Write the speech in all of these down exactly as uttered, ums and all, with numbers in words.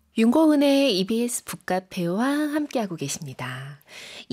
윤고은의 이비에스 북카페와 함께하고 계십니다.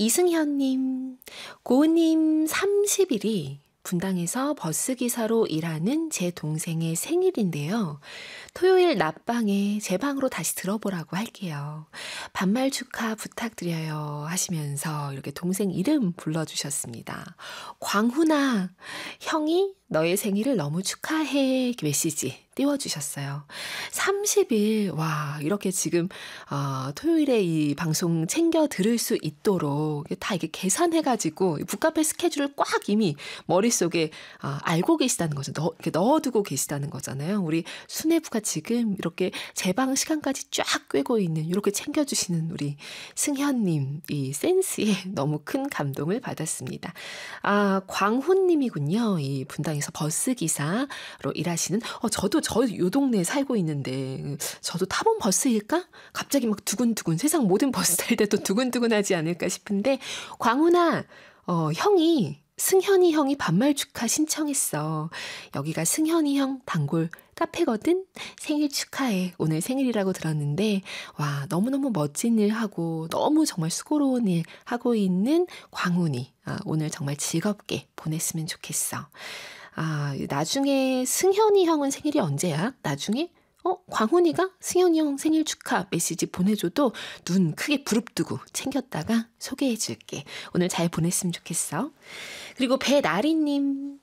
이승현님, 고은님 삼십 일이 분당에서 버스기사로 일하는 제 동생의 생일인데요. 토요일 낮방에 제 방으로 다시 들어보라고 할게요. 반말 축하 부탁드려요 하시면서 이렇게 동생 이름 불러주셨습니다. 광훈아, 형이 너의 생일을 너무 축하해 메시지 띄워주셨어요. 삼십 일, 와, 이렇게 지금, 어, 토요일에 이 방송 챙겨 들을 수 있도록 다 이게 계산해가지고 북카페 스케줄을 꽉 이미 머릿속에 어, 알고 계시다는 거죠. 넣, 이렇게 넣어두고 계시다는 거잖아요. 우리 수뇌부가 지금 이렇게 제방 시간까지 쫙 꿰고 있는, 이렇게 챙겨주시는 우리 승현님, 이 센스에 너무 큰 감동을 받았습니다. 아, 광훈님이군요. 이 분당에서 버스기사로 일하시는, 어, 저도 저 요 동네에 살고 있는데 저도 타본 버스일까? 갑자기 막 두근두근, 세상 모든 버스 탈 때도 두근두근하지 않을까 싶은데, 광훈아, 어, 형이 승현이 형이 반말 축하 신청했어. 여기가 승현이 형 단골 카페거든? 생일 축하해. 오늘 생일이라고 들었는데, 와, 너무너무 멋진 일 하고 너무 정말 수고로운 일 하고 있는 광훈이, 아, 오늘 정말 즐겁게 보냈으면 좋겠어. 아, 나중에 승현이 형은 생일이 언제야? 나중에? 어, 광훈이가 승현이 형 생일 축하 메시지 보내줘도 눈 크게 부릅뜨고 챙겼다가 소개해줄게. 오늘 잘 보냈으면 좋겠어. 그리고 배나리님,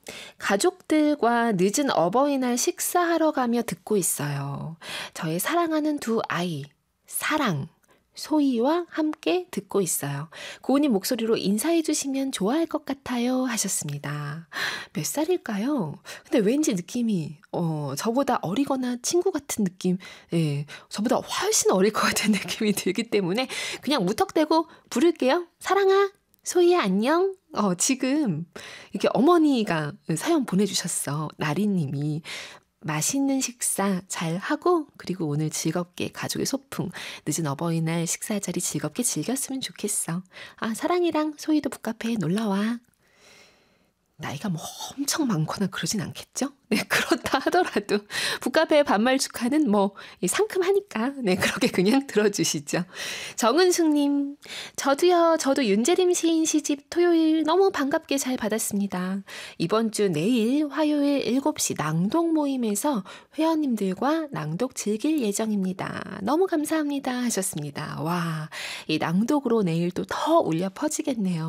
가족들과 늦은 어버이날 식사하러 가며 듣고 있어요. 저의 사랑하는 두 아이, 사랑, 소희와 함께 듣고 있어요. 고은님 목소리로 인사해 주시면 좋아할 것 같아요 하셨습니다. 몇 살일까요? 근데 왠지 느낌이 어, 저보다 어리거나 친구 같은 느낌, 예, 저보다 훨씬 어릴 것 같은 느낌이 들기 때문에 그냥 무턱대고 부를게요. 사랑아, 소희야 안녕. 어, 지금 이렇게 어머니가 사연 보내주셨어. 나리님이. 맛있는 식사 잘 하고, 그리고 오늘 즐겁게 가족의 소풍, 늦은 어버이날 식사 자리 즐겁게 즐겼으면 좋겠어. 아, 사랑이랑 소희도 북카페에 놀러와. 나이가 뭐 엄청 많거나 그러진 않겠죠? 네, 그렇다 하더라도 북카페의 반말 축하는 뭐 상큼하니까 네, 그렇게 그냥 들어주시죠. 정은숙님, 저도요, 저도 윤재림 시인 시집 토요일 너무 반갑게 잘 받았습니다. 이번 주 내일 화요일 일곱 시 낭독 모임에서 회원님들과 낭독 즐길 예정입니다. 너무 감사합니다 하셨습니다. 와, 이 낭독으로 내일 또 더 울려 퍼지겠네요.